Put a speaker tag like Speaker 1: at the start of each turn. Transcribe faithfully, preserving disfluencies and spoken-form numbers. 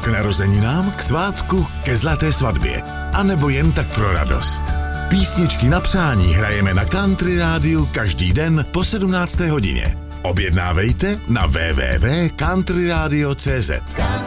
Speaker 1: narozeninám, k svátku, ke zlaté svatbě. A nebo jen tak pro radost. Písničky na přání hrajeme na Country rádiu každý den po sedmnácté hodině. Objednávejte na w w w tečka country radio tečka c z.